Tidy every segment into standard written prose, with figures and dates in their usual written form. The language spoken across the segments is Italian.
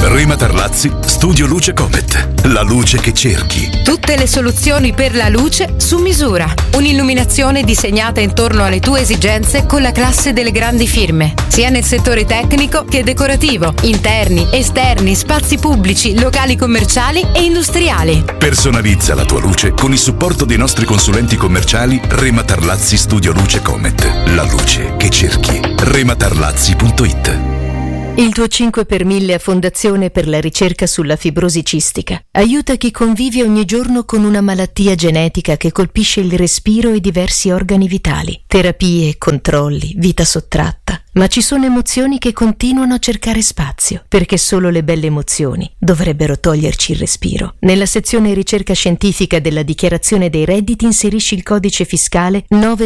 Rema Tarlazzi, Studio Luce Comet. La luce che cerchi. Tutte le soluzioni per la luce su misura. Un'illuminazione disegnata intorno alle tue esigenze con la classe delle grandi firme, sia nel settore tecnico che decorativo, interni, esterni, spazi pubblici, locali commerciali e industriali. Personalizza la tua luce con il supporto dei nostri consulenti commerciali Rema Tarlazzi Studio Luce Comet. La luce che cerchi. rematarlazzi.it. Il tuo 5 per 1000 a Fondazione per la ricerca sulla fibrosi cistica aiuta chi convive ogni giorno con una malattia genetica che colpisce il respiro e diversi organi vitali. Terapie, controlli, vita sottratta. Ma ci sono emozioni che continuano a cercare spazio, perché solo le belle emozioni dovrebbero toglierci il respiro. Nella sezione ricerca scientifica della dichiarazione dei redditi inserisci il codice fiscale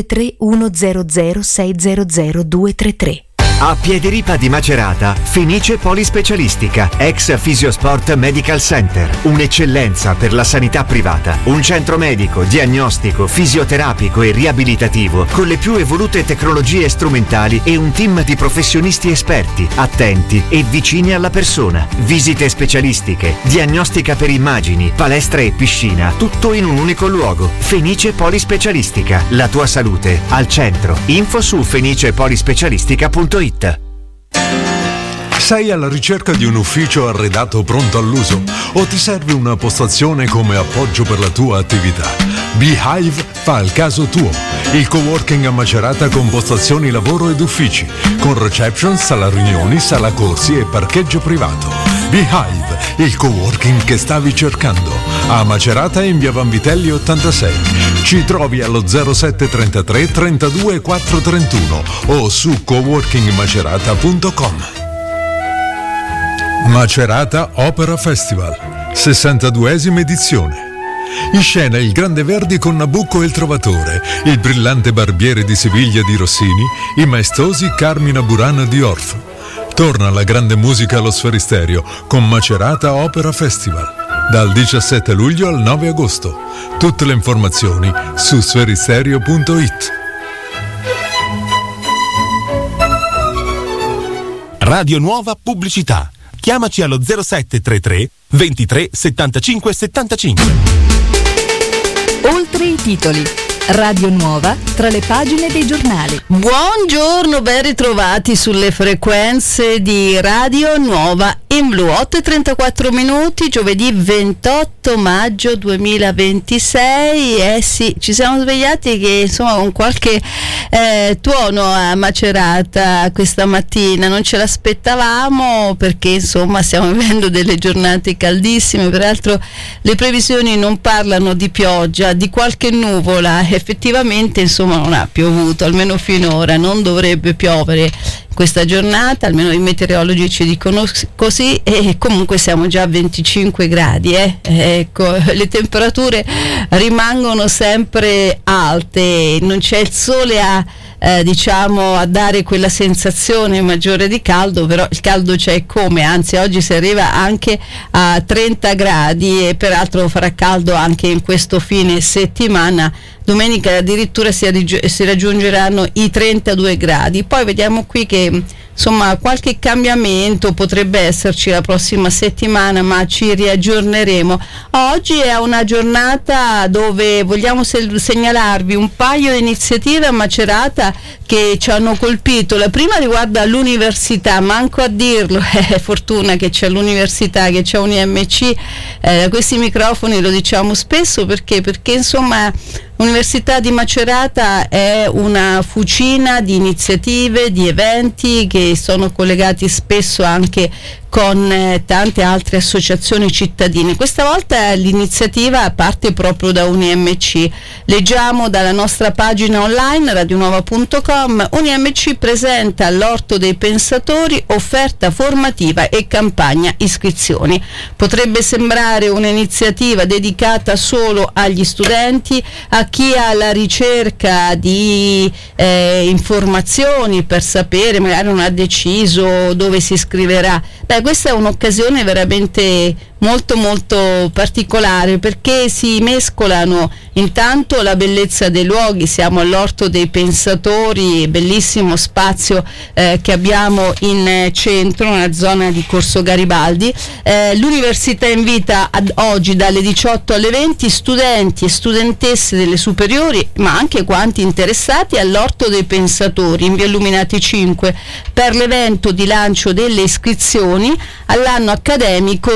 93100600233. A Piediripa di Macerata, Fenice Polispecialistica, ex Fisiosport Medical Center. Un'eccellenza per la sanità privata. Un centro medico, diagnostico, fisioterapico e riabilitativo con le più evolute tecnologie strumentali e un team di professionisti esperti, attenti e vicini alla persona. Visite specialistiche, diagnostica per immagini, palestra e piscina, tutto in un unico luogo. Fenice Polispecialistica, la tua salute al centro. Info su fenicepolispecialistica.it. Sei alla ricerca di un ufficio arredato pronto all'uso o ti serve una postazione come appoggio per la tua attività? Beehive fa il caso tuo. Il coworking a Macerata con postazioni lavoro ed uffici, con reception, sala riunioni, sala corsi e parcheggio privato. Beehive, il coworking che stavi cercando. A Macerata in via Vanvitelli 86. Ci trovi allo 0733 32 431 o su coworkingmacerata.com. Macerata Opera Festival, 62esima edizione. In scena il Grande Verdi con Nabucco e il Trovatore, il brillante Barbiere di Siviglia di Rossini, i maestosi Carmina Burana di Orff. Torna la grande musica allo Sferisterio con Macerata Opera Festival, dal 17 luglio al 9 agosto. Tutte le informazioni su sferisterio.it. Radio Nuova Pubblicità. Chiamaci allo 0733 23 75 75. Oltre i titoli. Radio Nuova tra le pagine dei giornali. Buongiorno, ben ritrovati sulle frequenze di Radio Nuova in blu. 8:34 giovedì 28 maggio 2026. Sì, ci siamo svegliati che insomma con qualche tuono a Macerata questa mattina, non ce l'aspettavamo perché insomma stiamo vivendo delle giornate caldissime. Peraltro le previsioni non parlano di pioggia, di qualche nuvola. Effettivamente insomma non ha piovuto, almeno finora non dovrebbe piovere questa giornata, almeno i meteorologi ci dicono così, e comunque siamo già a 25 gradi, ecco, le temperature rimangono sempre alte, non c'è il sole a dare quella sensazione maggiore di caldo, però il caldo c'è come, anzi oggi si arriva anche a 30 gradi e peraltro farà caldo anche in questo fine settimana. Domenica addirittura si raggiungeranno i 32 gradi. Poi vediamo qui che insomma qualche cambiamento potrebbe esserci la prossima settimana, ma ci riaggiorneremo. Oggi è una giornata dove vogliamo segnalarvi un paio di iniziative a Macerata che ci hanno colpito. La prima riguarda l'università, manco a dirlo, è fortuna che c'è l'università, che c'è un IMC, questi microfoni lo diciamo spesso perché insomma l'Università di Macerata è una fucina di iniziative, di eventi che sono collegati spesso anche con tante altre associazioni cittadine. Questa volta l'iniziativa parte proprio da UniMC. Leggiamo dalla nostra pagina online radionuova.com. UniMC presenta all'Orto dei Pensatori offerta formativa e campagna iscrizioni. Potrebbe sembrare un'iniziativa dedicata solo agli studenti, a chi ha la ricerca di informazioni per sapere, magari non ha deciso dove si iscriverà, questa è un'occasione veramente molto molto particolare, perché si mescolano intanto la bellezza dei luoghi. Siamo all'Orto dei Pensatori, bellissimo spazio che abbiamo in centro, nella zona di Corso Garibaldi. L'università invita oggi dalle 18 alle 20 studenti e studentesse delle superiori, ma anche quanti interessati, all'Orto dei Pensatori in via Illuminati 5 per l'evento di lancio delle iscrizioni all'anno accademico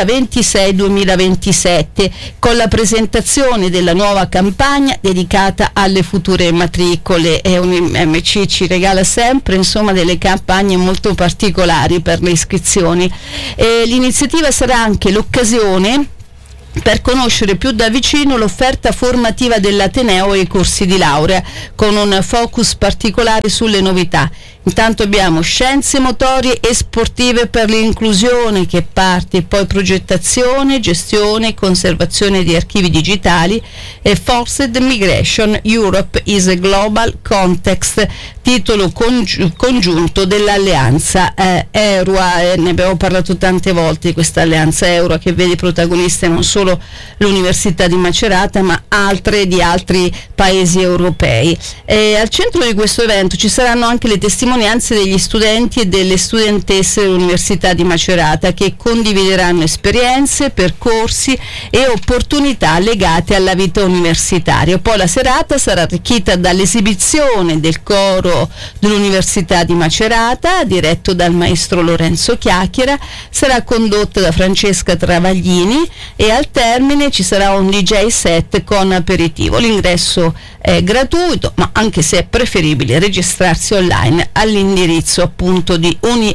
2026-2027, con la presentazione della nuova campagna dedicata alle future matricole. MC ci regala sempre, insomma, delle campagne molto particolari per le iscrizioni. L'iniziativa sarà anche l'occasione per conoscere più da vicino l'offerta formativa dell'Ateneo e i corsi di laurea, con un focus particolare sulle novità. Intanto abbiamo scienze motorie e sportive per l'inclusione, che parte, poi progettazione, gestione e conservazione di archivi digitali, e Forced Migration Europe is a Global Context, titolo congiunto dell'alleanza EURA. Ne abbiamo parlato tante volte di questa alleanza EURA, che vede protagoniste non solo l'Università di Macerata ma altre di altri paesi europei. Al centro di questo evento ci saranno anche le testimonianze degli studenti e delle studentesse dell'Università di Macerata, che condivideranno esperienze, percorsi e opportunità legate alla vita universitaria. Poi la serata sarà arricchita dall'esibizione del coro dell'Università di Macerata, diretto dal maestro Lorenzo Chiacchiera, sarà condotta da Francesca Travaglini, e al termine ci sarà un DJ set con aperitivo. L'ingresso è gratuito, ma anche se è preferibile registrarsi online all'indirizzo appunto di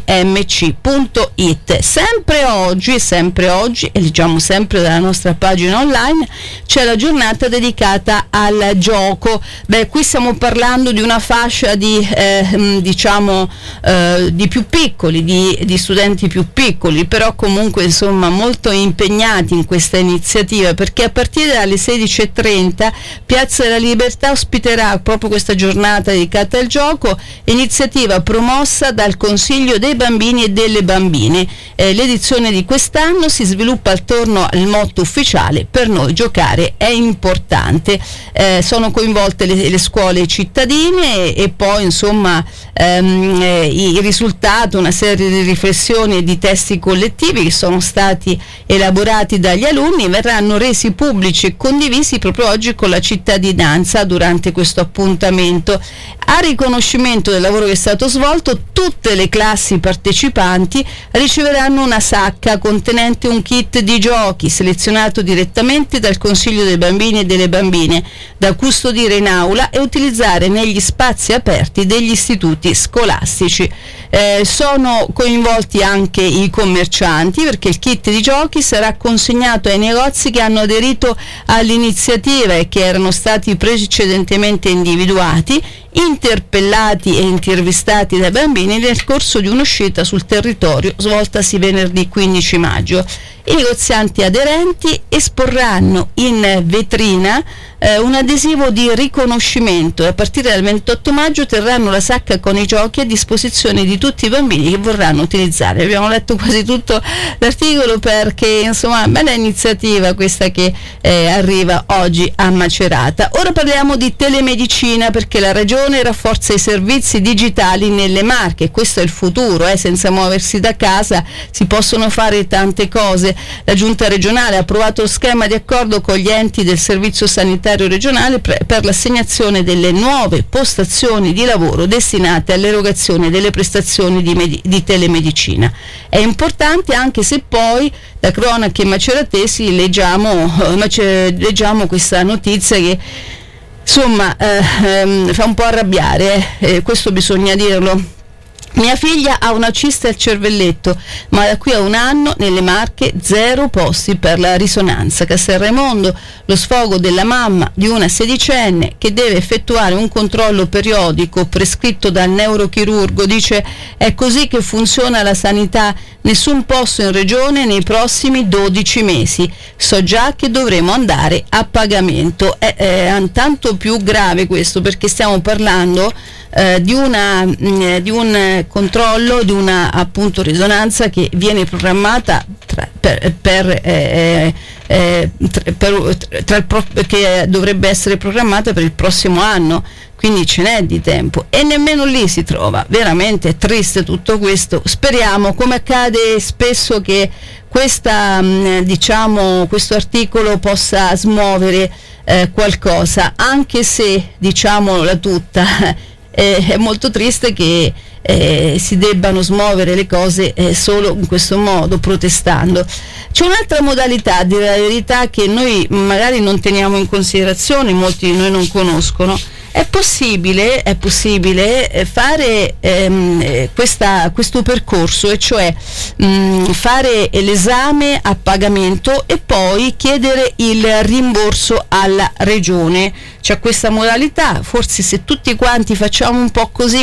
unimc.it. Sempre oggi, e leggiamo sempre dalla nostra pagina online, c'è la giornata dedicata al gioco. Qui stiamo parlando di una fascia di di più piccoli, di studenti più piccoli, però comunque insomma molto impegnati in questa iniziativa, perché a partire dalle 16:30 Piazza della Libertà ospiterà proprio questa giornata dedicata al gioco, iniziativa promossa dal Consiglio dei Bambini e delle Bambine. L'edizione di quest'anno si sviluppa attorno al motto ufficiale: per noi giocare è importante. Sono coinvolte le scuole cittadine, e poi insomma il risultato, una serie di riflessioni e di testi collettivi che sono stati elaborati dagli alunni, verranno resi pubblici e condivisi proprio oggi con la cittadinanza durante questo appuntamento. A riconoscimento del lavoro che è stato svolto, tutte le classi partecipanti riceveranno una sacca contenente un kit di giochi selezionato direttamente dal Consiglio dei Bambini e delle Bambine, da custodire in aula e utilizzare negli spazi aperti degli istituti scolastici. Sono coinvolti anche i commercianti, perché il kit di giochi sarà consegnato ai negozi che hanno aderito all'iniziativa e che erano stati precedentemente individuati, interpellati e intervistati dai bambini nel corso di un'uscita sul territorio svoltasi venerdì 15 maggio. I negozianti aderenti esporranno in vetrina un adesivo di riconoscimento, e a partire dal 28 maggio terranno la sacca con i giochi a disposizione di tutti i bambini che vorranno utilizzare. Abbiamo letto quasi tutto l'articolo, perché insomma bella iniziativa questa che arriva oggi a Macerata. Ora parliamo di telemedicina, perché la Regione rafforza i servizi digitali nelle Marche. Questo è il futuro, senza muoversi da casa si possono fare tante cose. La Giunta regionale ha approvato lo schema di accordo con gli enti del Servizio Sanitario regionale per l'assegnazione delle nuove postazioni di lavoro destinate all'erogazione delle prestazioni di telemedicina. È importante, anche se poi da cronache maceratesi leggiamo questa notizia che insomma fa un po' arrabbiare, questo bisogna dirlo. Mia figlia ha una cista al cervelletto, ma da qui a 1 anno nelle Marche 0 posti per la risonanza. Castel Raimondo, lo sfogo della mamma di una sedicenne che deve effettuare un controllo periodico prescritto dal neurochirurgo. Dice: è così che funziona la sanità, nessun posto in regione nei prossimi 12 mesi. So già che dovremo andare a pagamento. È tanto più grave questo, perché stiamo parlando di un controllo, di una appunto risonanza che viene programmata che dovrebbe essere programmata per il prossimo anno, quindi ce n'è di tempo e nemmeno lì si trova. Veramente triste tutto questo. Speriamo, come accade spesso, che questo articolo possa smuovere qualcosa, anche se, diciamola tutta, è molto triste che si debbano smuovere le cose solo in questo modo, protestando. C'è un'altra modalità, a dire la verità, che noi magari non teniamo in considerazione, molti di noi non conoscono. È possibile fare questo percorso, e cioè fare l'esame a pagamento e poi chiedere il rimborso alla regione. C'è questa modalità, forse se tutti quanti facciamo un po' così,